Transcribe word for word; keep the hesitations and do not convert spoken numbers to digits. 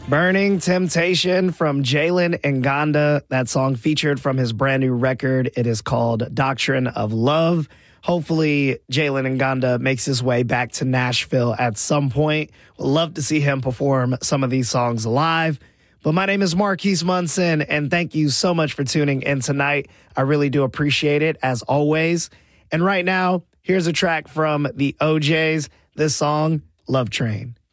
Burning Temptation from Jalen Nganda. That song featured from his brand new record. It is called Doctrine of Love. Hopefully, Jalen Nganda makes his way back to Nashville at some point. We'd love to see him perform some of these songs live. But my name is Marquise Munson, and thank you so much for tuning in tonight. I really do appreciate it, as always. And right now, here's a track from the O Js. This song, Love Train.